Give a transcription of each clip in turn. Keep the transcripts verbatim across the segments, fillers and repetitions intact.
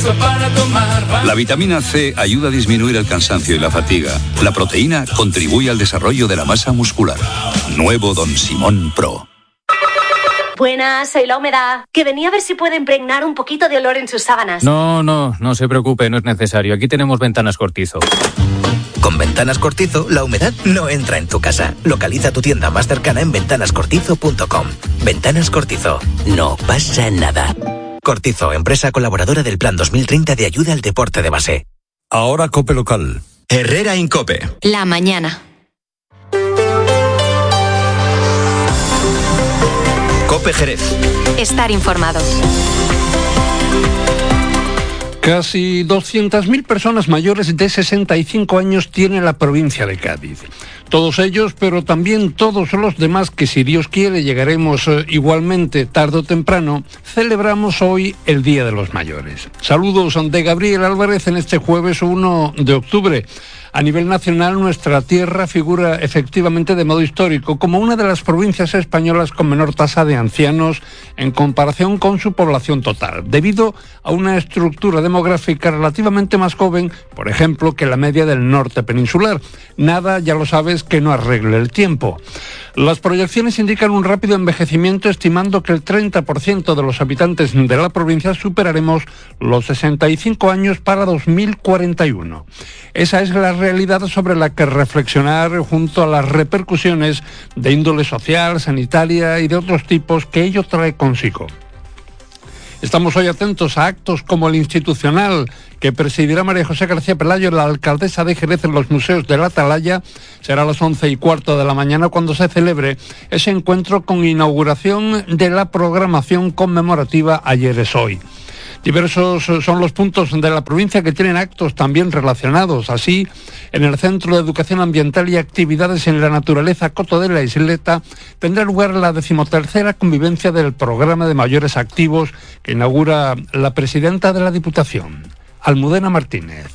listo para tomar. La vitamina C ayuda a disminuir el cansancio y la fatiga. La proteína contribuye al desarrollo de la masa muscular. Nuevo Don Simón Pro. Buenas, soy la humedad. Que venía a ver si puede impregnar un poquito de olor en sus sábanas. No, no, no se preocupe, no es necesario. Aquí tenemos Ventanas Cortizo. Con Ventanas Cortizo, la humedad no entra en tu casa. Localiza tu tienda más cercana en ventanas cortizo punto com. Ventanas Cortizo. No pasa nada. Cortizo, empresa colaboradora del Plan dos mil treinta de ayuda al deporte de base. Ahora Cope Local. Herrera Incope. La mañana. Cope Jerez. Estar informados. Casi doscientas mil personas mayores de sesenta y cinco años tiene la provincia de Cádiz. Todos ellos, pero también todos los demás que, si Dios quiere, llegaremos eh, igualmente tarde o temprano, celebramos hoy el Día de los Mayores. Saludos de Gabriel Álvarez en este jueves uno de octubre. A nivel nacional, nuestra tierra figura efectivamente de modo histórico como una de las provincias españolas con menor tasa de ancianos en comparación con su población total, debido a una estructura demográfica relativamente más joven, por ejemplo, que la media del norte peninsular. Nada, ya lo sabes, que no arregle el tiempo. Las proyecciones indican un rápido envejecimiento, estimando que el treinta por ciento de los habitantes de la provincia superaremos los sesenta y cinco años para dos mil cuarenta y uno. Esa es la realidad sobre la que reflexionar junto a las repercusiones de índole social, sanitaria y de otros tipos que ello trae consigo. Estamos hoy atentos a actos como el institucional que presidirá María José García Pelayo, la alcaldesa de Jerez, en los museos de la Atalaya. Será a las once y cuarto de la mañana cuando se celebre ese encuentro con inauguración de la programación conmemorativa Ayer es Hoy. Diversos son los puntos de la provincia que tienen actos también relacionados. Así, en el Centro de Educación Ambiental y Actividades en la Naturaleza Coto de la Isleta tendrá lugar la decimotercera convivencia del programa de mayores activos que inaugura la presidenta de la Diputación, Almudena Martínez.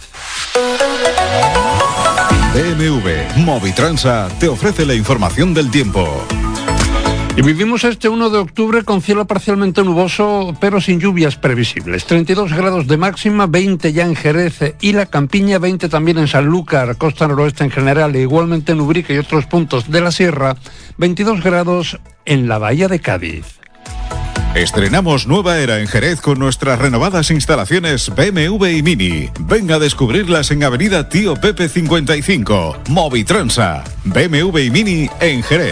B M W Movitransa te ofrece la información del tiempo. Y vivimos este uno de octubre con cielo parcialmente nuboso, pero sin lluvias previsibles. treinta y dos grados de máxima, veinte ya en Jerez y La Campiña, veinte también en Sanlúcar, costa noroeste en general, e igualmente en Ubrique y otros puntos de la sierra, veintidós grados en la Bahía de Cádiz. Estrenamos nueva era en Jerez con nuestras renovadas instalaciones B M W y Mini. Venga a descubrirlas en Avenida Tío Pepe cincuenta y cinco. Movitransa, B M W y Mini en Jerez.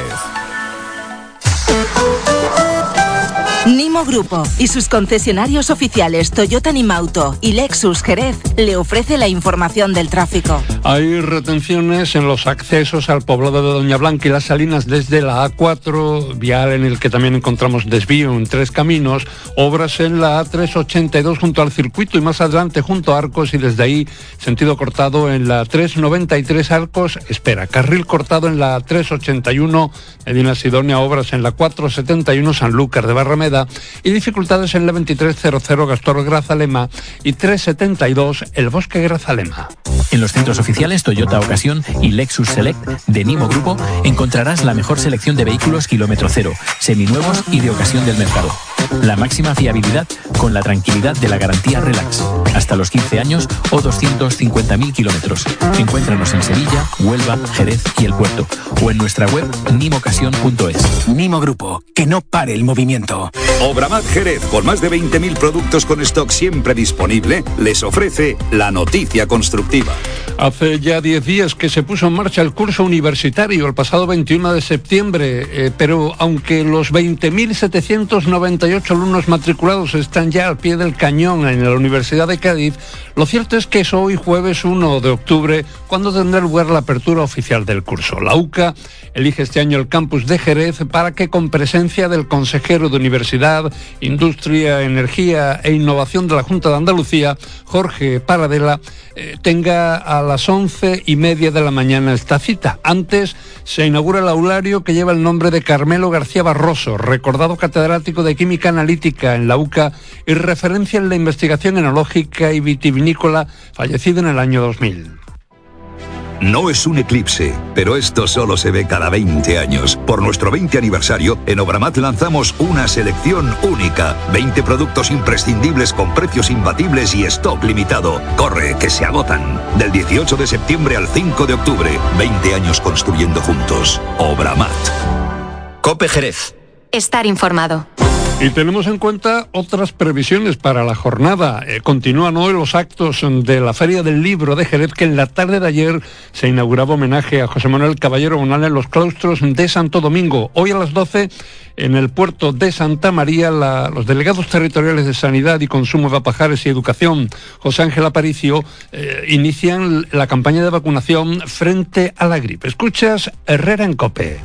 Nimo Grupo y sus concesionarios oficiales Toyota Nimauto y Lexus Jerez le ofrece la información del tráfico. Hay retenciones en los accesos al poblado de Doña Blanca y Las Salinas desde la A cuatro, vial en el que también encontramos desvío en Tres Caminos, obras en la A trescientos ochenta y dos junto al circuito y más adelante junto a Arcos, y desde ahí sentido cortado en la trescientos noventa y tres Arcos, espera, carril cortado en la trescientos ochenta y uno Medina Sidonia, obras en la cuatrocientos setenta y uno Sanlúcar de Barrameda y dificultades en la veintitrés cero cero Gastor Grazalema y trescientos setenta y dos El Bosque Grazalema. En los centros oficiales Toyota Ocasión y Lexus Select de Nimo Grupo encontrarás la mejor selección de vehículos kilómetro cero, seminuevos y de ocasión del mercado. La máxima fiabilidad con la tranquilidad de la garantía Relax. Hasta los quince años o doscientos cincuenta mil kilómetros. Encuéntranos en Sevilla, Huelva, Jerez y El Puerto. O en nuestra web nimo ocasión punto es. Nimo Grupo, que no pare el movimiento. Obramat Jerez, con más de veinte mil productos con stock siempre disponible, les ofrece la noticia constructiva. Hace ya diez días que se puso en marcha el curso universitario, el pasado veintiuno de septiembre, eh, pero aunque los veinte mil setecientos noventa y ocho alumnos matriculados están ya al pie del cañón en la Universidad de Cádiz, lo cierto es que es hoy jueves uno de octubre cuando tendrá lugar la apertura oficial del curso. La UCA elige este año el campus de Jerez para que, con presencia del consejero de Universidad, Industria, Energía e Innovación de la Junta de Andalucía, Jorge Paradela, eh, tenga a las once y media de la mañana esta cita. Antes se inaugura el aulario que lleva el nombre de Carmelo García Barroso, recordado catedrático de Química Analítica en la UCA y referencia en la investigación enológica y vitivinícola, fallecido en el año dos mil. No es un eclipse, pero esto solo se ve cada veinte años. Por nuestro veinte aniversario, en Obramat lanzamos una selección única. veinte productos imprescindibles con precios imbatibles y stock limitado. Corre, que se agotan. Del dieciocho de septiembre al cinco de octubre. veinte años construyendo juntos. Obramat. COPE Jerez. Estar informado. Y tenemos en cuenta otras previsiones para la jornada. Eh, continúan hoy los actos de la Feria del Libro de Jerez, que en la tarde de ayer se inauguraba homenaje a José Manuel Caballero Bonal en los claustros de Santo Domingo. Hoy a las doce, en el puerto de Santa María, la, los delegados territoriales de Sanidad y Consumo de Pajares y Educación, José Ángel Aparicio, eh, inician la campaña de vacunación frente a la gripe. Escuchas Herrera en COPE.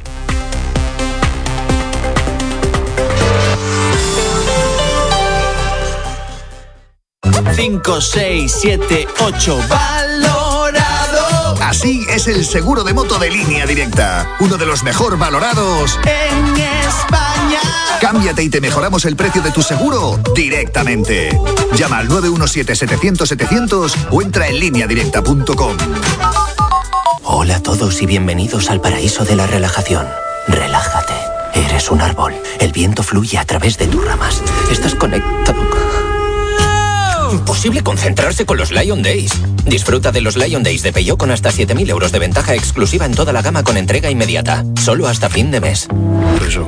cinco, seis, siete, ocho, valorado. Así es el seguro de moto de Línea Directa, uno de los mejor valorados en España. Cámbiate y te mejoramos el precio de tu seguro directamente. Llama al nueve uno siete, setecientos, setecientos o entra en línea directa punto com. Hola a todos y bienvenidos al paraíso de la relajación. Relájate. Eres un árbol. El viento fluye a través de tus ramas. Estás conectado. Imposible concentrarse con los Lion Days. Disfruta de los Lion Days de Peugeot con hasta siete mil euros de ventaja exclusiva en toda la gama con entrega inmediata. Solo hasta fin de mes. Eso.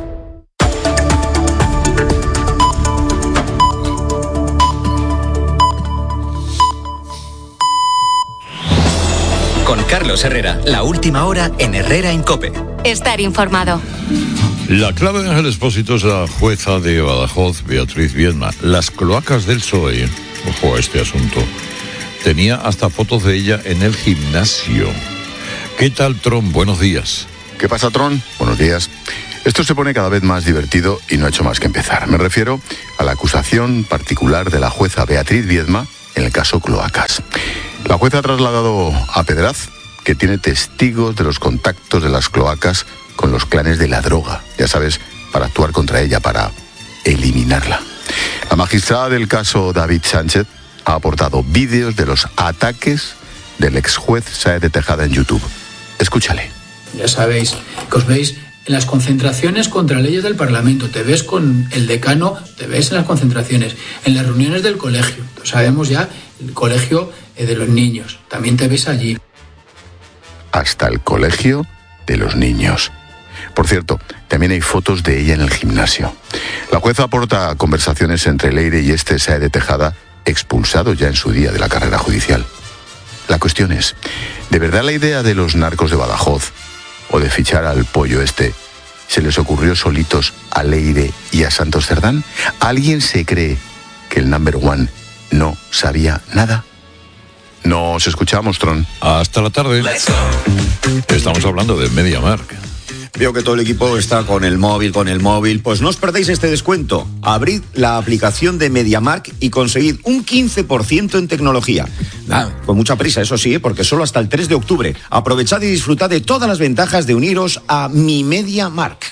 Con Carlos Herrera, la última hora en Herrera en COPE. Estar informado. La clave de Ángel Expósito es la jueza de Badajoz, Beatriz Viedma. Las cloacas del P S O E, ojo a este asunto, tenía hasta fotos de ella en el gimnasio. ¿Qué tal, Tron? Buenos días. ¿Qué pasa, Tron? Buenos días. Esto se pone cada vez más divertido y no ha hecho más que empezar. Me refiero a la acusación particular de la jueza Beatriz Viedma en el caso Cloacas. La jueza ha trasladado a Pedraz, que tiene testigos de los contactos de las cloacas con los clanes de la droga, ya sabes, para actuar contra ella, para eliminarla. La magistrada del caso David Sánchez ha aportado vídeos de los ataques del ex juez Sáez de Tejada en YouTube. Escúchale. Ya sabéis que os veis en las concentraciones contra leyes del Parlamento, te ves con el decano, te ves en las concentraciones, en las reuniones del colegio, lo sabemos ya, el colegio de los niños, también te ves allí. Hasta el colegio de los niños. Por cierto, también hay fotos de ella en el gimnasio. La jueza aporta conversaciones entre Leire y este Sáez de Tejada, expulsado ya en su día de la carrera judicial. La cuestión es, ¿de verdad la idea de los narcos de Badajoz o de fichar al pollo este se les ocurrió solitos a Leire y a Santos Cerdán? ¿Alguien se cree que el number one no sabía nada? Nos escuchamos, Tron. Hasta la tarde. Estamos hablando de MediaMarkt. Veo que todo el equipo está con el móvil, con el móvil. Pues no os perdéis este descuento. Abrid la aplicación de MediaMarkt y conseguid un quince por ciento en tecnología. Ah, con mucha prisa, eso sí, porque solo hasta el tres de octubre. Aprovechad y disfrutad de todas las ventajas de uniros a mi MediaMarkt.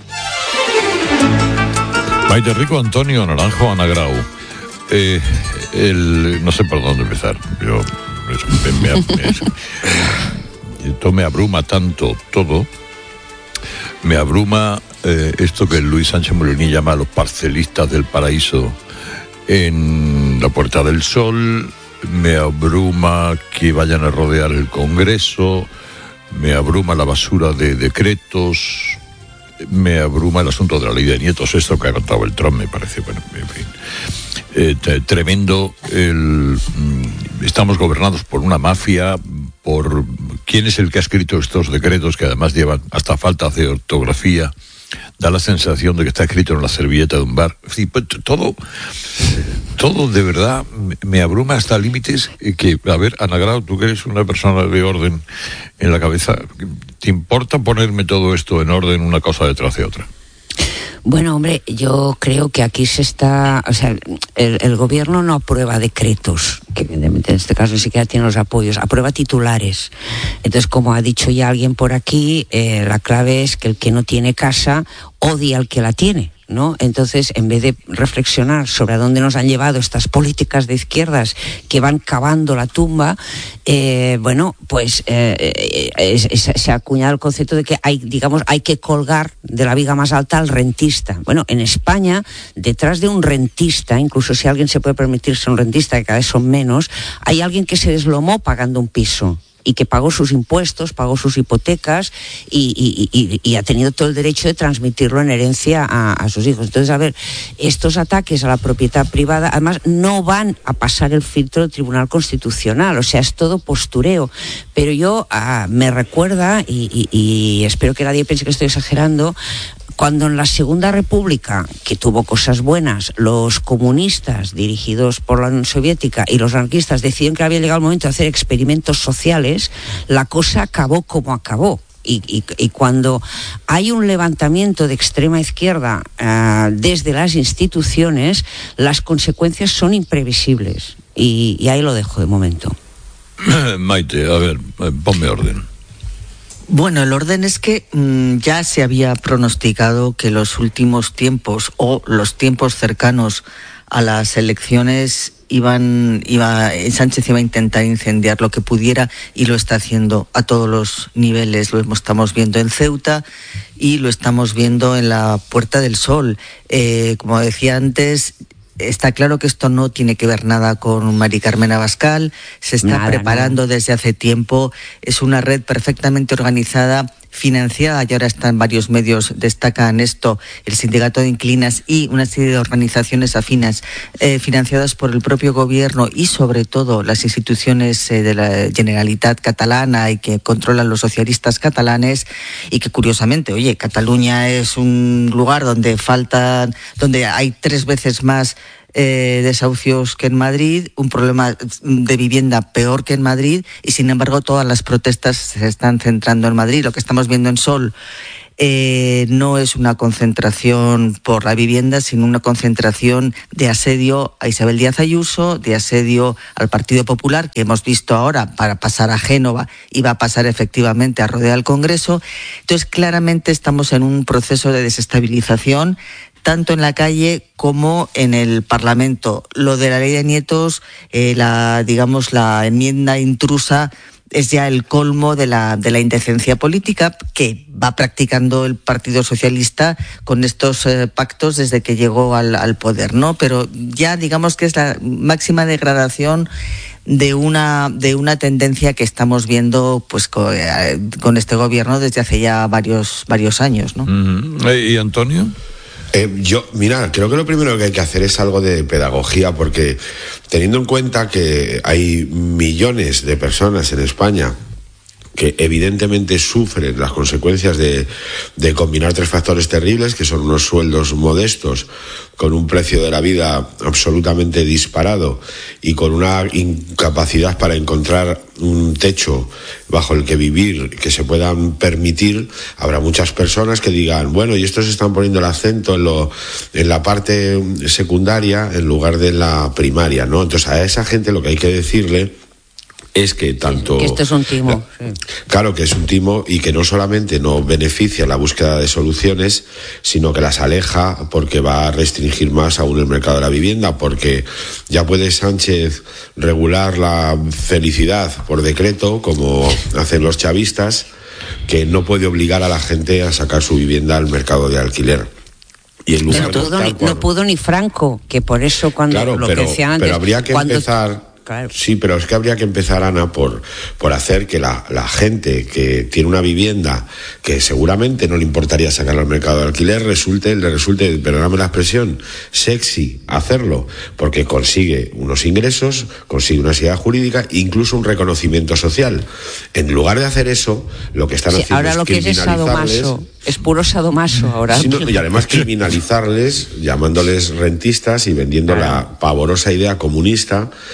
Maite Rico, Antonio Naranjo, Ana Grau. Eh, el, no sé por dónde empezar. Yo, me, me, me, esto me abruma tanto todo. Me abruma eh, esto que Luis Sánchez Molini llama a los parcelistas del paraíso en la Puerta del Sol. Me abruma que vayan a rodear el Congreso. Me abruma la basura de decretos. Me abruma el asunto de la ley de nietos. Esto que ha contado el Trump me parece, bueno, en fin, eh, t- tremendo. El, mm, estamos gobernados por una mafia, por quién es el que ha escrito estos decretos que además llevan hasta faltas de ortografía. Da la sensación de que está escrito en la servilleta de un bar. Sí, pues, todo, todo de verdad me abruma hasta límites que, a ver, Ana Grau, tú que eres una persona de orden en la cabeza, ¿te importa ponerme todo esto en orden una cosa detrás de otra? Bueno, hombre, yo creo que aquí se está, o sea, el, el gobierno no aprueba decretos, que en este caso ni siquiera tiene los apoyos, aprueba titulares. Entonces, como ha dicho ya alguien por aquí, eh, la clave es que el que no tiene casa odia al que la tiene. ¿no? Entonces, en vez de reflexionar sobre a dónde nos han llevado estas políticas de izquierdas que van cavando la tumba, eh, bueno, pues eh, es, es, se ha acuñado el concepto de que hay, digamos, hay que colgar de la viga más alta al rentista. Bueno, en España, detrás de un rentista, incluso si alguien se puede permitirse un rentista, que cada vez son menos, hay alguien que se deslomó pagando un piso y que pagó sus impuestos, pagó sus hipotecas y, y, y, y ha tenido todo el derecho de transmitirlo en herencia a, a sus hijos. Entonces, a ver, estos ataques a la propiedad privada, además, no van a pasar el filtro del Tribunal Constitucional, o sea, es todo postureo. Pero yo, ah, me recuerda, y, y, y espero que nadie piense que estoy exagerando, cuando en la Segunda República, que tuvo cosas buenas, los comunistas dirigidos por la Unión Soviética y los anarquistas decidieron que había llegado el momento de hacer experimentos sociales, la cosa acabó como acabó. Y, y, y cuando hay un levantamiento de extrema izquierda uh, desde las instituciones, las consecuencias son imprevisibles. Y, y ahí lo dejo de momento. Maite, a ver, ponme orden. Bueno, el orden es que mmm, ya se había pronosticado que los últimos tiempos o los tiempos cercanos a las elecciones iban, iba, Sánchez iba a intentar incendiar lo que pudiera y lo está haciendo a todos los niveles. Lo estamos viendo en Ceuta y lo estamos viendo en la Puerta del Sol. Eh, como decía antes, está claro que esto no tiene que ver nada con Mari Carmen Abascal, se está nada, preparando nada. Desde hace tiempo, es una red perfectamente organizada, financiada, y ahora están varios medios, destacan esto, el Sindicato de Inquilinas y una serie de organizaciones afinas, eh, financiadas por el propio gobierno y sobre todo las instituciones eh, de la Generalitat catalana y que controlan los socialistas catalanes, y que curiosamente, oye, Cataluña es un lugar donde faltan, donde hay tres veces más Eh, desahucios que en Madrid, un problema de vivienda peor que en Madrid, y sin embargo todas las protestas se están centrando en Madrid. Lo que estamos viendo en Sol eh, no es una concentración por la vivienda, sino una concentración de asedio a Isabel Díaz Ayuso, de asedio al Partido Popular, que hemos visto ahora para pasar a Génova y va a pasar efectivamente a rodear el Congreso. Entonces, claramente estamos en un proceso de desestabilización tanto en la calle como en el Parlamento. Lo de la ley de nietos, eh, la digamos la enmienda intrusa, es ya el colmo de la de la indecencia política que va practicando el Partido Socialista con estos eh, pactos desde que llegó al, al poder, ¿no? Pero ya digamos que es la máxima degradación de una de una tendencia que estamos viendo pues con, eh, con este gobierno desde hace ya varios varios años, ¿no? Uh-huh. ¿Y Antonio? Eh, yo, mira, creo que lo primero que hay que hacer es algo de pedagogía, porque teniendo en cuenta que hay millones de personas en España que evidentemente sufren las consecuencias de, de combinar tres factores terribles, que son unos sueldos modestos, con un precio de la vida absolutamente disparado y con una incapacidad para encontrar un techo bajo el que vivir que se puedan permitir. Habrá muchas personas que digan, bueno, y estos están poniendo el acento en, lo, en la parte secundaria en lugar de la primaria, ¿no? Entonces a esa gente lo que hay que decirle es que tanto... Que esto es un timo. Sí. Claro que es un timo, y que no solamente no beneficia la búsqueda de soluciones, sino que las aleja, porque va a restringir más aún el mercado de la vivienda, porque ya puede Sánchez regular la felicidad por decreto, como hacen los chavistas, que no puede obligar a la gente a sacar su vivienda al mercado de alquiler. Y en lugar no, pudo de ni, por... no pudo ni Franco, que por eso cuando claro, lo pero, que decía antes... pero habría que cuando... empezar... Claro. Sí, pero es que habría que empezar, Ana, por, por hacer que la, la gente que tiene una vivienda que seguramente no le importaría sacarla al mercado de alquiler, resulte, le resulte, perdóname la expresión, sexy hacerlo, porque consigue unos ingresos, consigue una seguridad jurídica, incluso un reconocimiento social. En lugar de hacer eso, lo que están sí, haciendo ahora es lo que es sadomaso, es puro sadomaso ahora. Sí, no, y además criminalizarles, llamándoles rentistas y vendiendo claro. la pavorosa idea comunista de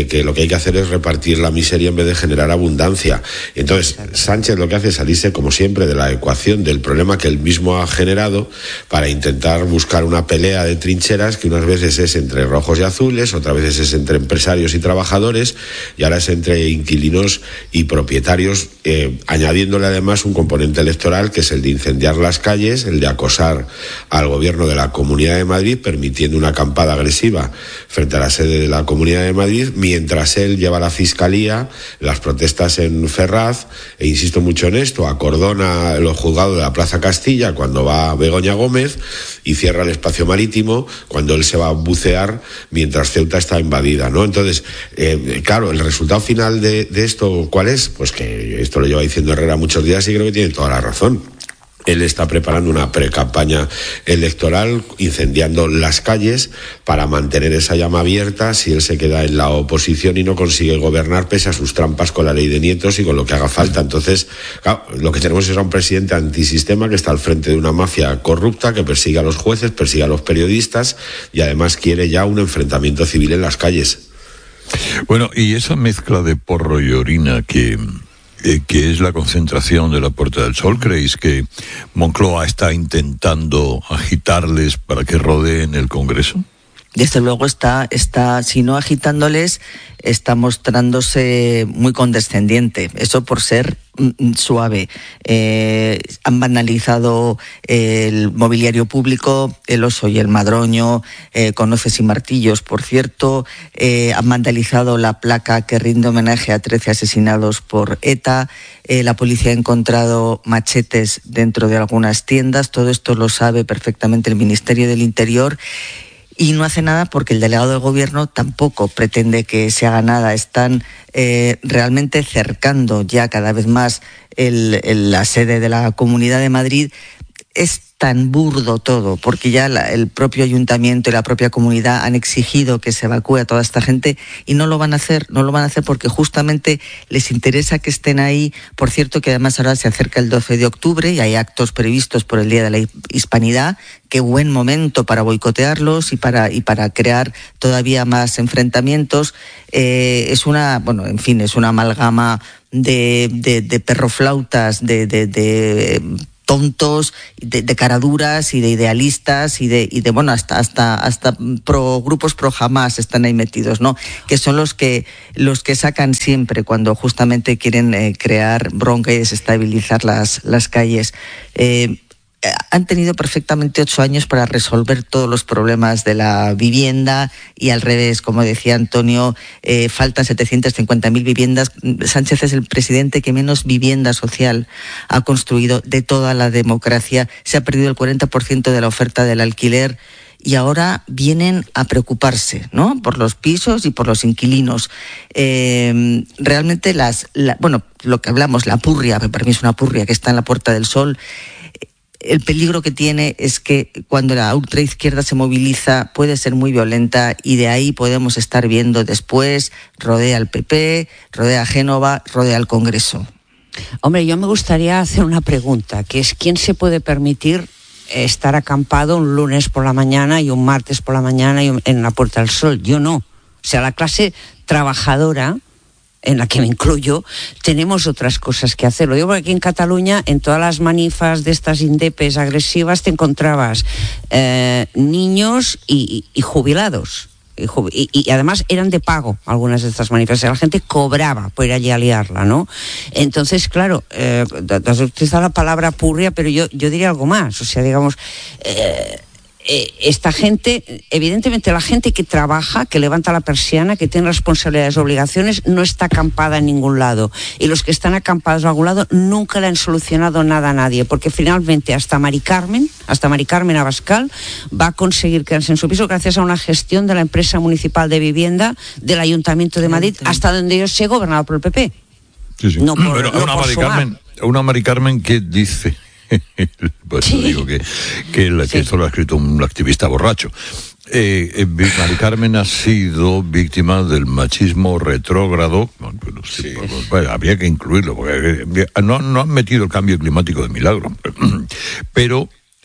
de que lo que hay que hacer es repartir la miseria en vez de generar abundancia. Entonces, Sánchez lo que hace es salirse, como siempre, de la ecuación del problema que él mismo ha generado para intentar buscar una pelea de trincheras que unas veces es entre rojos y azules, otras veces es entre empresarios y trabajadores, y ahora es entre inquilinos y propietarios, eh, añadiéndole además un componente electoral que es el de incendiar las calles, el de acosar al gobierno de la Comunidad de Madrid, permitiendo una acampada agresiva frente a la sede de la Comunidad de Madrid, mientras él lleva a la Fiscalía las protestas en Ferraz, e insisto mucho en esto, acordona los juzgados de la Plaza Castilla cuando va Begoña Gómez y cierra el espacio marítimo cuando él se va a bucear mientras Ceuta está invadida, ¿no? Entonces, eh, claro, el resultado final de, de esto, ¿cuál es? Pues que esto lo lleva diciendo Herrera muchos días y creo que tiene toda la razón. Él está preparando una pre-campaña electoral, incendiando las calles para mantener esa llama abierta si él se queda en la oposición y no consigue gobernar pese a sus trampas con la ley de nietos y con lo que haga falta. Entonces, claro, lo que tenemos es a un presidente antisistema que está al frente de una mafia corrupta que persigue a los jueces, persigue a los periodistas y además quiere ya un enfrentamiento civil en las calles. Bueno, y esa mezcla de porro y orina que... Eh, que es la concentración de la Puerta del Sol, ¿creéis que Moncloa está intentando agitarles para que rodeen el Congreso? Desde luego está, está, si no agitándoles, está mostrándose muy condescendiente. Eso por ser mm, suave. Eh, han banalizado el mobiliario público, el oso y el madroño, eh, con hoces y martillos, por cierto. Eh, han vandalizado la placa que rinde homenaje a trece asesinados por ETA. Eh, la policía ha encontrado machetes dentro de algunas tiendas. Todo esto lo sabe perfectamente el Ministerio del Interior. Y no hace nada porque el delegado del gobierno tampoco pretende que se haga nada. Están eh, realmente cercando ya cada vez más el, el, la sede de la Comunidad de Madrid. Es tan burdo todo, porque ya la, el propio ayuntamiento y la propia comunidad han exigido que se evacúe a toda esta gente y no lo van a hacer, no lo van a hacer porque justamente les interesa que estén ahí. Por cierto, que además ahora se acerca el doce de octubre y hay actos previstos por el Día de la Hispanidad. Qué buen momento para boicotearlos y para y para crear todavía más enfrentamientos. Eh, es una, bueno, en fin, es una amalgama de, de, de perroflautas, de, de, de tontos, de, de caraduras y de idealistas y de, y de bueno, hasta hasta hasta pro grupos pro Hamás están ahí metidos, ¿no? Que son los que los que sacan siempre cuando justamente quieren eh, crear bronca y desestabilizar las las calles. Eh, han tenido perfectamente ocho años para resolver todos los problemas de la vivienda y al revés, como decía Antonio, eh, faltan setecientas cincuenta mil viviendas. Sánchez es el presidente que menos vivienda social ha construido de toda la democracia. Se ha perdido el cuarenta por ciento de la oferta del alquiler y ahora vienen a preocuparse, ¿no?, por los pisos y por los inquilinos. Eh, realmente las, la, bueno, lo que hablamos, la purria, que para mí es una purria que está en la Puerta del Sol. El peligro que tiene es que cuando la ultraizquierda se moviliza puede ser muy violenta y de ahí podemos estar viendo después rodea al P P, rodea a Génova, rodea al Congreso. Hombre, yo me gustaría hacer una pregunta, que es ¿quién se puede permitir estar acampado un lunes por la mañana y un martes por la mañana y un, en la Puerta del Sol? Yo no. O sea, la clase trabajadora, en la que me incluyo, tenemos otras cosas que hacer. Lo digo porque aquí en Cataluña, en todas las manifas de estas indepes agresivas, te encontrabas eh, niños y, y, y jubilados. Y, y, y además eran de pago algunas de estas manifestaciones. La gente cobraba por ir allí a liarla, ¿no? Entonces, claro, eh, has utilizado la palabra purria, pero yo, yo diría algo más. O sea, digamos... Eh, Eh, esta gente, evidentemente la gente que trabaja, que levanta la persiana, que tiene responsabilidades, obligaciones, no está acampada en ningún lado. Y los que están acampados en algún lado nunca le han solucionado nada a nadie, porque finalmente hasta Mari Carmen, hasta Mari Carmen Abascal, va a conseguir quedarse en su piso gracias a una gestión de la empresa municipal de vivienda del Ayuntamiento de Madrid, sí, hasta donde yo sé, gobernado por el P P. Sí, sí. No por, Pero no una, por Mari Carmen, una Mari Carmen que dice... pues sí. digo que, que, la, que sí. esto lo ha escrito un activista borracho. Eh, eh, Mari Carmen ha sido víctima del machismo retrógrado. Bueno, sí. pues, pues, había que incluirlo porque no, no han metido el cambio climático de milagro, pero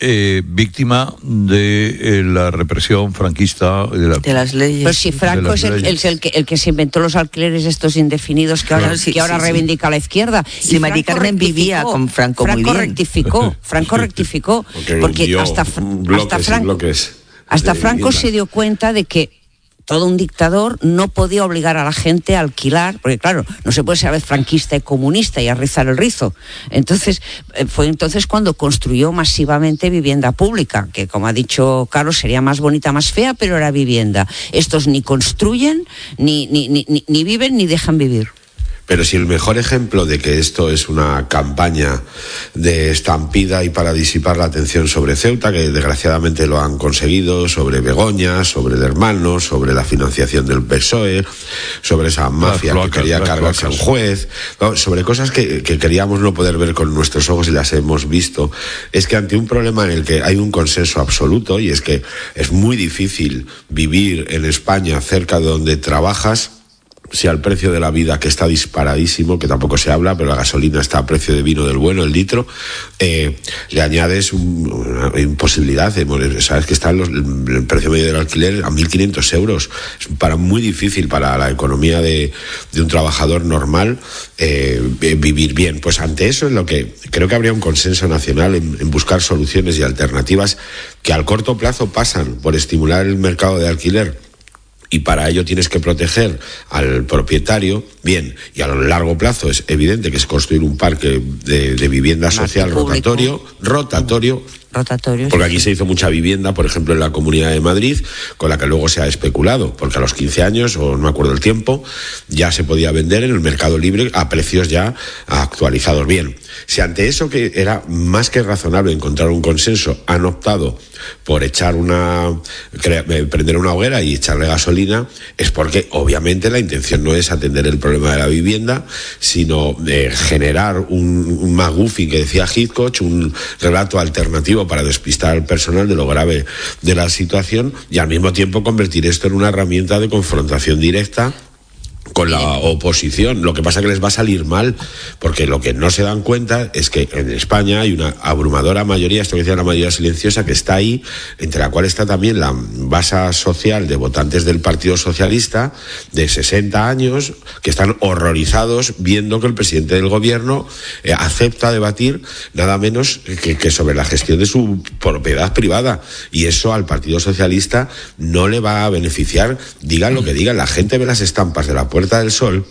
eh, víctima de eh, la represión franquista de, la, de las leyes. Pero si Franco es el, el, el, que, el que se inventó los alquileres estos indefinidos que ahora, claro, sí, que ahora sí, reivindica sí. la izquierda. Sí, Mari Carmen vivía con Franco, Franco muy bien. rectificó, Franco rectificó, porque, porque hasta, hasta, Franco, hasta Franco se dio cuenta de que todo un dictador no podía obligar a la gente a alquilar, porque claro, no se puede ser a la vez franquista y comunista y a rizar el rizo. Entonces, fue entonces cuando construyó masivamente vivienda pública, que como ha dicho Carlos, sería más bonita, más fea, pero era vivienda. Estos ni construyen, ni, ni, ni, ni viven, ni dejan vivir. Pero si el mejor ejemplo de que esto es una campaña de estampida y para disipar la atención sobre Ceuta, que desgraciadamente lo han conseguido, sobre Begoña, sobre el hermano, sobre la financiación del P S O E, sobre esa mafia cloacas, que quería cargarse a un juez, sobre cosas que, que queríamos no poder ver con nuestros ojos y las hemos visto, es que ante un problema en el que hay un consenso absoluto, y es que es muy difícil vivir en España cerca de donde trabajas, si al precio de la vida, que está disparadísimo, que tampoco se habla, pero la gasolina está a precio de vino del bueno, el litro, eh, le añades un, una imposibilidad. Sabes que está los, el precio medio del alquiler a mil quinientos euros. Es para muy difícil para la economía de, de un trabajador normal eh, vivir bien. Pues ante eso es lo que creo que habría un consenso nacional en, en buscar soluciones y alternativas que al corto plazo pasan por estimular el mercado de alquiler, y para ello tienes que proteger al propietario, bien, y a lo largo plazo es evidente que es construir un parque de, de vivienda social rotatorio, rotatorio, Rotatorio. Porque aquí se hizo mucha vivienda, por ejemplo, en la Comunidad de Madrid, con la que luego se ha especulado, porque a los quince años, o no me acuerdo el tiempo, ya se podía vender en el mercado libre a precios ya actualizados. Bien, si ante eso, que era más que razonable encontrar un consenso, han optado por echar una prender una hoguera y echarle gasolina, es porque obviamente la intención no es atender el problema de la vivienda, sino de generar un, un McGuffin, que decía Hitchcock, un relato alternativo para despistar al personal de lo grave de la situación, y al mismo tiempo convertir esto en una herramienta de confrontación directa con la oposición. Lo que pasa es que les va a salir mal, porque lo que no se dan cuenta es que en España hay una abrumadora mayoría, esto que decía la mayoría silenciosa, que está ahí, entre la cual está también la base social de votantes del Partido Socialista de sesenta años, que están horrorizados viendo que el presidente del gobierno eh, acepta debatir nada menos que, que sobre la gestión de su propiedad privada, y eso al Partido Socialista no le va a beneficiar. Digan lo que digan, la gente ve las estampas de la Puerta del Sol,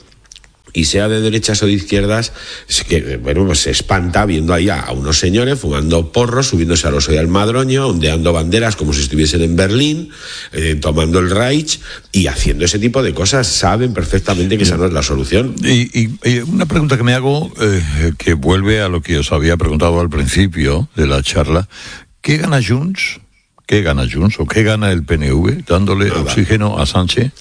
y sea de derechas o de izquierdas, es que, bueno, pues se espanta viendo ahí a, a unos señores fumando porros, subiéndose al oso y al Madroño, ondeando banderas como si estuviesen en Berlín, eh, tomando el Reich y haciendo ese tipo de cosas. Saben perfectamente que esa no es la solución. Y, y, y una pregunta que me hago, eh, que vuelve a lo que os había preguntado al principio de la charla: ¿qué gana Junts? ¿Qué gana Junts o qué gana el P N V dándole Nada. oxígeno a Sánchez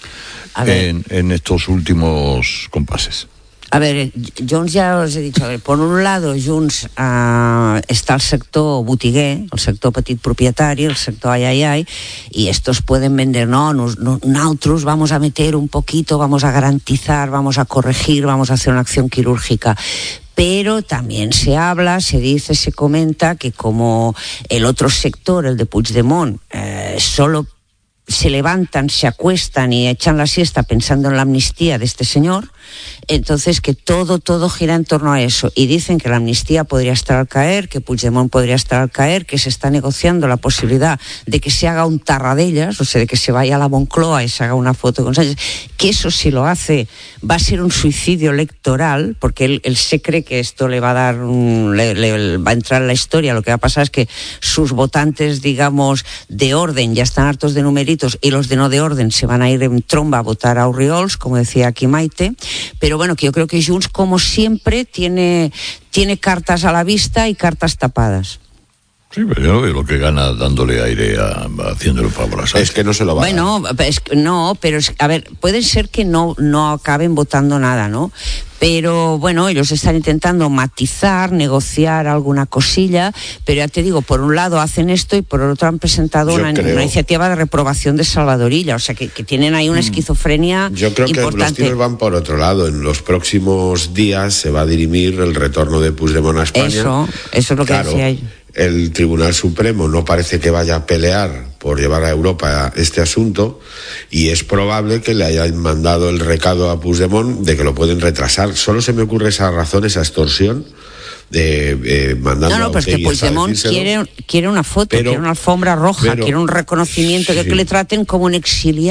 en, en estos últimos compases? A ver, Junts, ya os he dicho, a ver, por un lado, Junts uh, está el sector botiguer, el sector petit propietari, el sector ay, ay, ay, y estos pueden vender, no, nos, no, nosotros vamos a meter un poquito, vamos a garantizar, vamos a corregir, vamos a hacer una acción quirúrgica. Pero también se habla, se dice, se comenta que como el otro sector, el de Puigdemont, eh, solo se levantan, se acuestan y echan la siesta pensando en la amnistía de este señor, entonces que todo, todo gira en torno a eso. Y dicen que la amnistía podría estar al caer, que Puigdemont podría estar al caer, que se está negociando la posibilidad de que se haga un Tarradellas, o sea, de que se vaya a la Moncloa y se haga una foto con Sánchez, que eso, si lo hace, va a ser un suicidio electoral, porque él, él se cree que esto le va a dar, un, le, le va a entrar en la historia. Lo que va a pasar es que sus votantes, digamos, de orden ya están hartos de numeritos, y los de no de orden se van a ir en tromba a votar a Orriols, como decía aquí Maite. Pero bueno, que yo creo que Junts, como siempre, tiene, tiene cartas a la vista y cartas tapadas. Sí, pero yo no veo lo que gana dándole aire a, haciéndole favor a Sánchez. Es que no se lo va bueno, a dar. Es, no, pero es, a ver, puede ser que no, no acaben votando nada, ¿no? Pero bueno, ellos están intentando matizar, negociar alguna cosilla, pero ya te digo, por un lado hacen esto y por otro han presentado una, una iniciativa de reprobación de Salvadorilla, o sea que, que tienen ahí una esquizofrenia Yo creo importante. que los tiros van por otro lado. En los próximos días se va a dirimir el retorno de Puigdemont a España. Eso, eso es lo que claro, decía yo. el Tribunal Supremo no parece que vaya a pelear por llevar a Europa este asunto, y es probable que le hayan mandado el recado a Puigdemont de que lo pueden retrasar. Solo se me ocurre esa razón, esa extorsión, de eh, mandando no, no, pero es que Puigdemont quiere, quiere una foto, pero, quiere una alfombra roja, pero, quiere un reconocimiento, sí. que le traten como un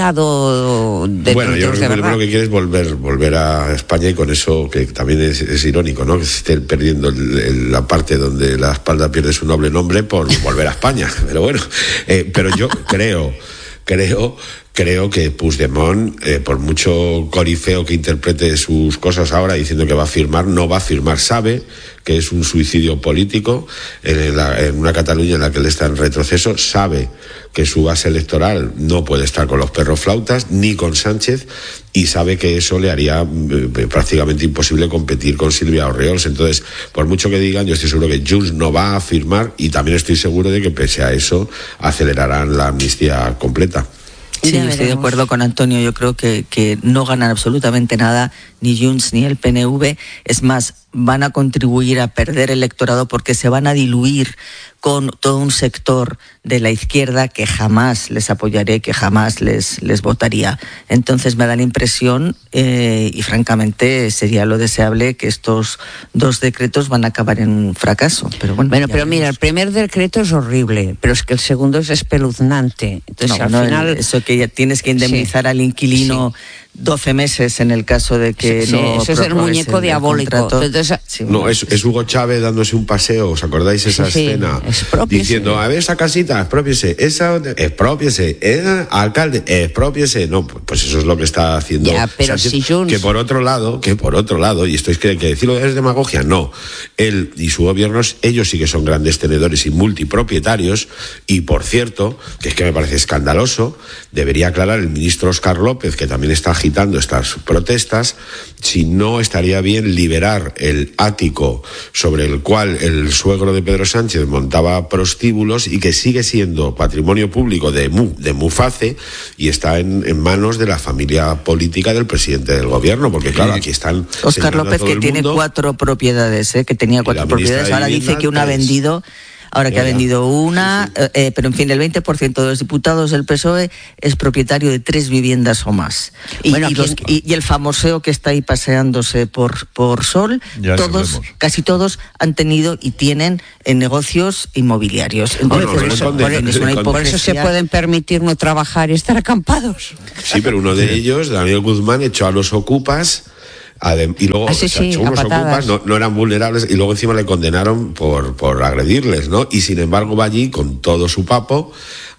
exiliado de Bueno, yo de creo verdad. que lo que quiere es volver, volver a España, y con eso, que también es, es irónico, ¿no? Que se esté perdiendo el, el, la parte donde la espalda pierde su noble nombre por volver a España. Pero bueno, eh, pero yo creo, creo... Creo que Puigdemont, eh, por mucho corifeo que interprete sus cosas ahora diciendo que va a firmar, no va a firmar. Sabe que es un suicidio político en, la, en una Cataluña en la que él está en retroceso. Sabe que su base electoral no puede estar con los perros flautas ni con Sánchez, y sabe que eso le haría eh, prácticamente imposible competir con Silvia Orriols. Entonces, por mucho que digan, yo estoy seguro que Junts no va a firmar, y también estoy seguro de que pese a eso acelerarán la amnistía completa. Sí, yo estoy de acuerdo con Antonio. Yo creo que, que no ganan absolutamente nada ni Junts ni el P N V. Es más, van a contribuir a perder electorado porque se van a diluir con todo un sector de la izquierda que jamás les apoyaré, que jamás les, les votaría. Entonces me da la impresión, eh, y francamente sería lo deseable, que estos dos decretos van a acabar en un fracaso. Pero bueno, bueno pero mira, el primer decreto es horrible, pero es que el segundo es espeluznante. Entonces no, al no, final... Eso que ya tienes que indemnizar sí. al inquilino... Sí. doce meses en el caso de que sí, no... Eso es el muñeco el, diabólico. El Entonces, sí, no, es, es Hugo Chávez dándose un paseo, ¿os acordáis esa sí, escena? Diciendo, a ver, esa casita, expropiese, esa, expropiese, esa, alcalde, expropiese. No, pues eso es lo que está haciendo ya, pero Sánchez, si Junts... que por otro lado, que por otro lado, y esto es que hay que decirlo, es demagogia, no. Él y su gobierno, ellos sí que son grandes tenedores y multipropietarios, y por cierto, que es que me parece escandaloso, debería aclarar el ministro Óscar López, que también está agitando estas protestas, si no estaría bien liberar el ático sobre el cual el suegro de Pedro Sánchez montaba prostíbulos, y que sigue siendo patrimonio público de, Mu, de Muface, y está en, en manos de la familia política del presidente del gobierno, porque claro, aquí están... Óscar López, que tiene cuatro propiedades, ¿eh? que tenía cuatro propiedades, ahora dice que una ha vendido... Ahora que Era. ha vendido una, sí, sí. Eh, pero en fin, el veinte por ciento de los diputados del P S O E es propietario de tres viviendas o más. Y, bueno, y, los, y, y el famoseo que está ahí paseándose por, por Sol, ya todos, casi todos han tenido y tienen en negocios inmobiliarios. Entonces, Oye, por, eso, por, eso, por eso se pueden permitir no trabajar y estar acampados. Sí, pero uno de ellos, Daniel Guzmán, echó a los ocupas. Adem- y luego ah, sí, o sea, sí, unos ocupas no, no eran vulnerables, y luego encima le condenaron por, por agredirles, ¿no? Y sin embargo va allí con todo su papo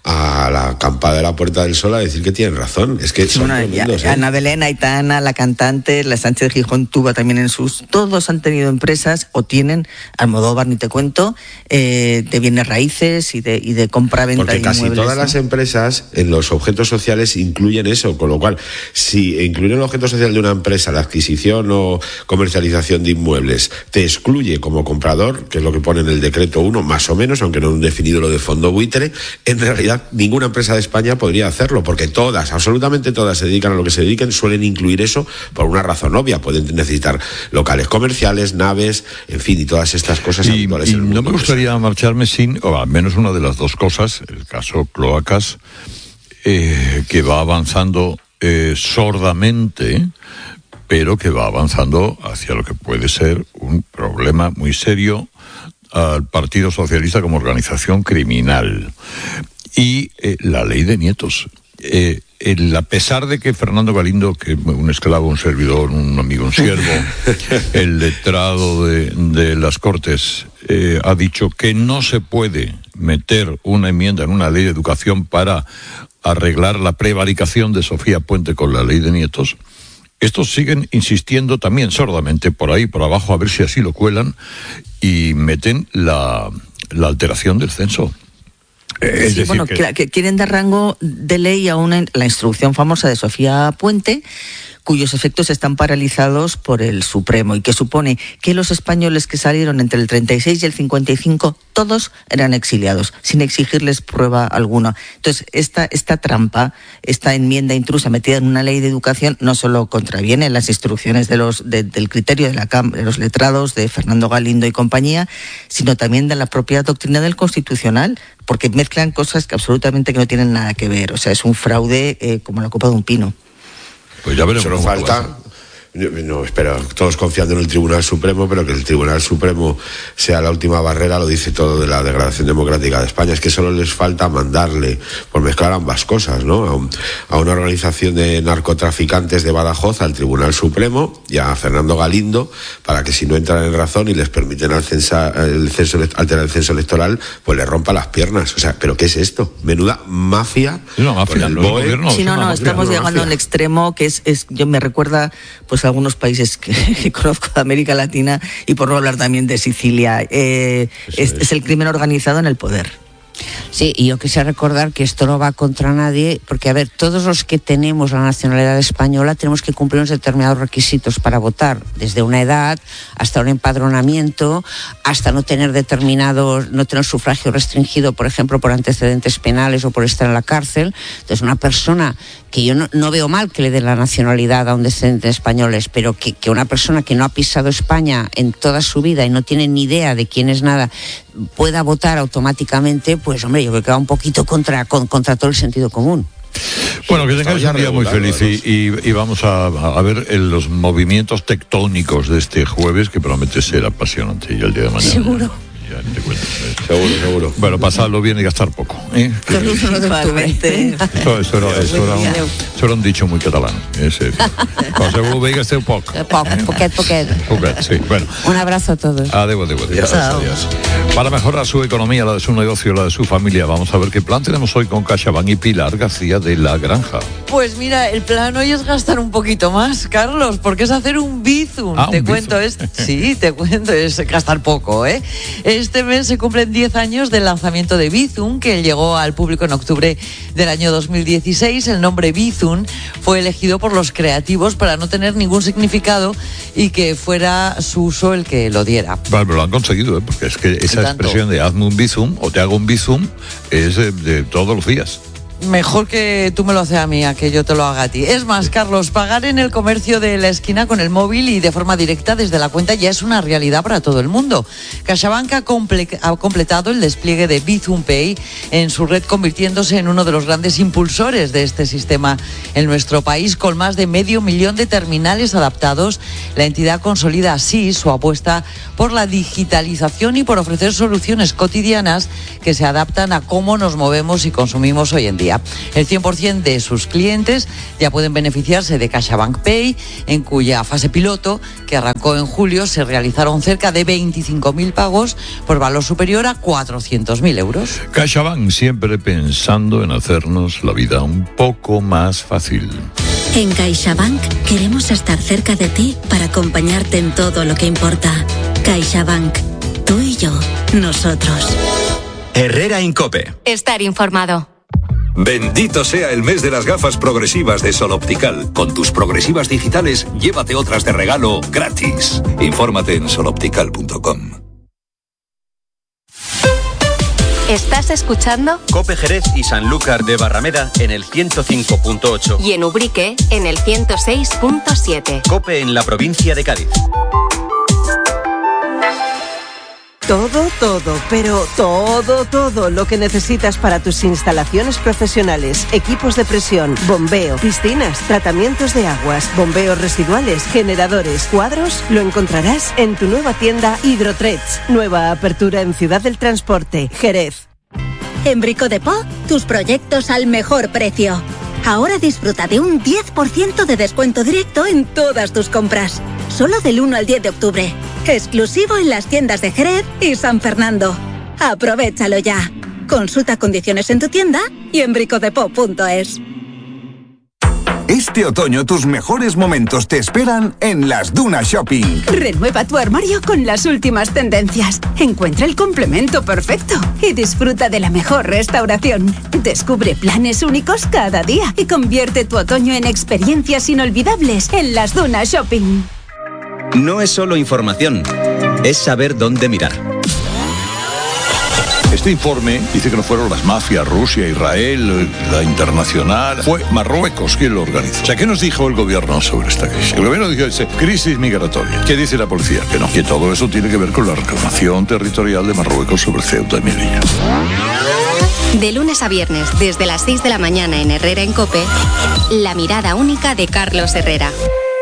a la acampada de la Puerta del Sol a decir que tienen razón. Es que son una, tremendos, ya, ¿eh? Ana Belén, Aitana, la cantante, la Sánchez de Gijón tuvo también en sus... Todos han tenido empresas, o tienen, Almodóvar ni te cuento, eh, de bienes raíces y de, y de compra-venta de inmuebles. Porque casi todas ¿no? las empresas en los objetos sociales incluyen eso, con lo cual, si incluir el objeto social de una empresa, la adquisición o comercialización de inmuebles, te excluye como comprador, que es lo que pone en el decreto uno, más o menos, aunque no han definido lo de fondo buitre, en realidad ninguna empresa de España podría hacerlo, porque todas, absolutamente todas, se dedican a lo que se dediquen, suelen incluir eso por una razón obvia. Pueden necesitar locales comerciales, naves, en fin, y todas estas cosas y, habituales y en el mundo. No me gustaría marcharme sin, o al menos una de las dos cosas, el caso Cloacas, eh, que va avanzando eh, sordamente, pero que va avanzando hacia lo que puede ser un problema muy serio al Partido Socialista como organización criminal. Y eh, la ley de nietos. Eh, el, a pesar de que Fernando Galindo, que es un esclavo, un servidor, un amigo, un siervo, el letrado de, de las Cortes, eh, ha dicho que no se puede meter una enmienda en una ley de educación para arreglar la prevaricación de Sofía Puente con la ley de nietos. Estos siguen insistiendo también sordamente por ahí, por abajo, a ver si así lo cuelan, y meten la, la alteración del censo. Es sí, decir, bueno, que... que quieren dar rango de ley a una, la instrucción famosa de Sofía Puente, cuyos efectos están paralizados por el Supremo y que supone que los españoles que salieron entre el treinta y seis y el cincuenta y cinco, todos eran exiliados, sin exigirles prueba alguna. Entonces, esta, esta trampa, esta enmienda intrusa metida en una ley de educación, no solo contraviene las instrucciones de los, de, del criterio de, la, de los letrados, de Fernando Galindo y compañía, sino también de la propia doctrina del Constitucional, porque mezclan cosas que absolutamente que no tienen nada que ver. O sea, es un fraude eh, como la copa de un pino. Pues ya veremos. Solo falta... No, espera, todos confiando en el Tribunal Supremo, pero que el Tribunal Supremo sea la última barrera, lo dice todo de la degradación democrática de España. Es que solo les falta mandarle, por mezclar ambas cosas, ¿no? A, un, a una organización de narcotraficantes de Badajoz, al Tribunal Supremo y a Fernando Galindo, para que si no entran en razón y les permiten al censa, el censo, alterar el censo electoral, pues le rompa las piernas. O sea, ¿pero qué es esto? Menuda mafia. No, mafia, el no, BOE. gobierno, Sí, no, no, estamos llegando a un extremo que es, es, yo me recuerda, pues algunos países que, que conozco de América Latina y por no hablar también de Sicilia. Eh, es, es el crimen organizado en el poder. Sí, y yo quisiera recordar que esto no va contra nadie, porque, a ver, todos los que tenemos la nacionalidad española tenemos que cumplir unos determinados requisitos para votar, desde una edad hasta un empadronamiento, hasta no tener determinado, no tener sufragio restringido, por ejemplo, por antecedentes penales o por estar en la cárcel. Entonces, una persona que yo no, no veo mal que le den la nacionalidad a un descendiente de españoles, pero que, que una persona que no ha pisado España en toda su vida y no tiene ni idea de quién es nada, pueda votar automáticamente, pues hombre, yo creo que va un poquito contra, con, contra todo el sentido común. Bueno, que tengáis un día muy feliz y, y, y vamos a, a ver el, los movimientos tectónicos de este jueves, que promete ser apasionante, y el día de mañana. Seguro. Ya, ya te cuento. Seguro, seguro. Bueno, pasarlo bien y gastar poco. ¿eh? Totalmente. Eso, eso, era, eso, era un, eso era un dicho muy catalán. Ese, cuando seguro que gasté un poco. Poc, poquet, poquet. Poquet, sí. Bueno. Un abrazo a todos. Adeu, adeu, adeu. Adiós. Para mejorar su economía, la de su negocio, la de su familia, vamos a ver qué plan tenemos hoy con CaixaBank y Pilar García de La Granja. Pues mira, el plan hoy es gastar un poquito más, Carlos, porque es hacer un bizum. Ah, te un cuento, bizum. es sí, te cuento, es gastar poco, ¿eh? Este mes se cumplen diez años del lanzamiento de Bizum, que llegó al público en octubre del año dos mil dieciséis. El nombre Bizum fue elegido por los creativos para no tener ningún significado y que fuera su uso el que lo diera. Vale, pero lo han conseguido, ¿eh? Porque es que esa expresión de hazme un bizum o te hago un bizum es de, de todos los días. Mejor que tú me lo haces a mí, a que yo te lo haga a ti. Es más, Carlos, pagar en el comercio de la esquina con el móvil y de forma directa desde la cuenta ya es una realidad para todo el mundo. CaixaBank ha, comple- ha completado el despliegue de Bizum Pay en su red, convirtiéndose en uno de los grandes impulsores de este sistema en nuestro país. Con más de medio millón de terminales adaptados, la entidad consolida así su apuesta por la digitalización y por ofrecer soluciones cotidianas que se adaptan a cómo nos movemos y consumimos hoy en día. El cien por ciento de sus clientes ya pueden beneficiarse de CaixaBank Pay, en cuya fase piloto, que arrancó en julio, se realizaron cerca de veinticinco mil pagos por valor superior a cuatrocientos mil euros. CaixaBank, siempre pensando en hacernos la vida un poco más fácil. En CaixaBank queremos estar cerca de ti para acompañarte en todo lo que importa. CaixaBank, tú y yo, nosotros. Herrera Incope. Estar informado. Bendito sea el mes de las gafas progresivas de Sol Optical. Con tus progresivas digitales, llévate otras de regalo gratis. Infórmate en sol optical punto com. ¿Estás escuchando? Cope Jerez y Sanlúcar de Barrameda en el ciento cinco punto ocho. Y en Ubrique en el ciento seis punto siete. Cope en la provincia de Cádiz. Todo, todo, pero todo, todo lo que necesitas para tus instalaciones profesionales, equipos de presión, bombeo, piscinas, tratamientos de aguas, bombeos residuales, generadores, cuadros, lo encontrarás en tu nueva tienda Hidrotrets. Nueva apertura en Ciudad del Transporte, Jerez. En Brico de Po, tus proyectos al mejor precio. Ahora disfruta de un diez por ciento de descuento directo en todas tus compras. Solo del uno al diez de octubre. Exclusivo en las tiendas de Jerez y San Fernando. Aprovechalo ya. Consulta condiciones en tu tienda y en bricodepo punto es. Este Este otoño tus mejores momentos te esperan en Las Dunas Shopping. Renueva tu armario con las últimas tendencias. Encuentra el complemento perfecto y disfruta de la mejor restauración. Descubre planes únicos cada día y convierte tu otoño en experiencias inolvidables en Las Dunas Shopping. No es solo información, es saber dónde mirar. Este informe dice que no fueron las mafias, Rusia, Israel, la internacional, fue Marruecos quien lo organizó. O sea, ¿qué nos dijo el gobierno sobre esta crisis? El gobierno dijo, dice, crisis migratoria. ¿Qué dice la policía? Que no, que todo eso tiene que ver con la reclamación territorial de Marruecos sobre Ceuta y Melilla. De lunes a viernes, desde las seis de la mañana en Herrera en COPE, la mirada única de Carlos Herrera.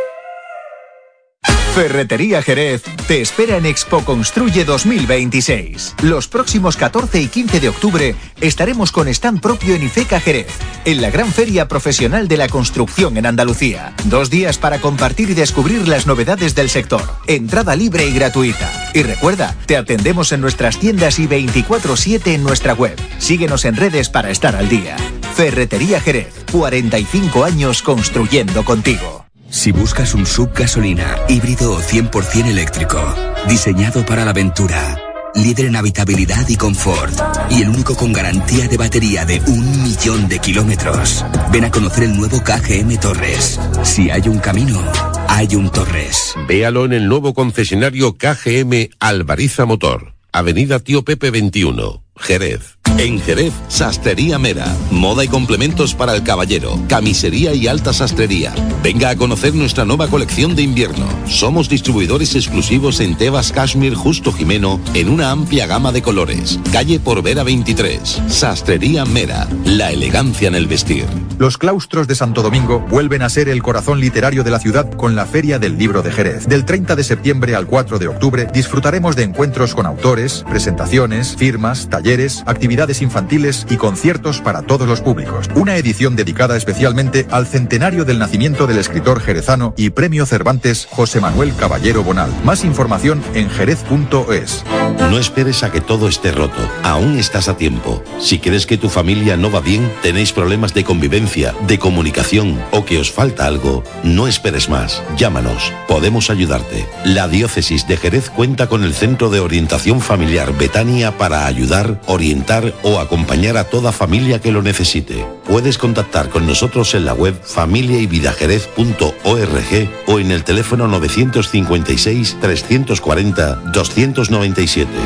Ferretería Jerez te espera en Expo Construye dos mil veintiséis. Los próximos catorce y quince de octubre estaremos con stand propio en IFECA Jerez, en la gran feria profesional de la construcción en Andalucía. Dos días para compartir y descubrir las novedades del sector. Entrada libre y gratuita. Y recuerda, te atendemos en nuestras tiendas y veinticuatro siete en nuestra web. Síguenos en redes para estar al día. Ferretería Jerez, cuarenta y cinco años construyendo contigo. Si buscas un sub gasolina, híbrido o cien por ciento eléctrico, diseñado para la aventura, líder en habitabilidad y confort, y el único con garantía de batería de un millón de kilómetros, ven a conocer el nuevo K G M Torres. Si hay un camino, hay un Torres. Véalo en el nuevo concesionario K G M Alvariza Motor, Avenida Tío Pepe veintiuno, Jerez. En Jerez, Sastrería Mera. Moda y complementos para el caballero. Camisería y alta sastrería. Venga a conocer nuestra nueva colección de invierno. Somos distribuidores exclusivos en Tebas Cashmere Justo Jimeno en una amplia gama de colores. Calle Porvera veintitrés. Sastrería Mera. La elegancia en el vestir. Los claustros de Santo Domingo vuelven a ser el corazón literario de la ciudad con la Feria del Libro de Jerez. Del treinta de septiembre al cuatro de octubre disfrutaremos de encuentros con autores, presentaciones, firmas, talleres, actividades infantiles y conciertos para todos los públicos. Una edición dedicada especialmente al centenario del nacimiento del escritor jerezano y Premio Cervantes José Manuel Caballero Bonal. Más información en jerez punto es. No esperes a que todo esté roto. Aún estás a tiempo. Si crees que tu familia no va bien, tenéis problemas de convivencia, de comunicación o que os falta algo, no esperes más. Llámanos. Podemos ayudarte. La Diócesis de Jerez cuenta con el Centro de Orientación Familiar Betania para ayudar, orientar o acompañar a toda familia que lo necesite. Puedes contactar con nosotros en la web familia y vida jerez punto org o en el teléfono novecientos cincuenta y seis, trescientos cuarenta, doscientos noventa y siete.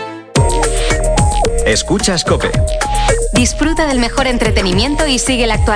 Escuchas COPE. Disfruta del mejor entretenimiento y sigue la actualidad